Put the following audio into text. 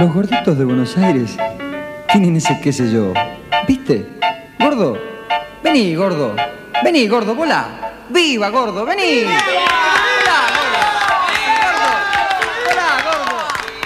Los gorditos de Buenos Aires tienen ese qué sé yo. ¿Viste? Gordo, vení, gordo. Vení, gordo, volá. ¡Viva, gordo, vení!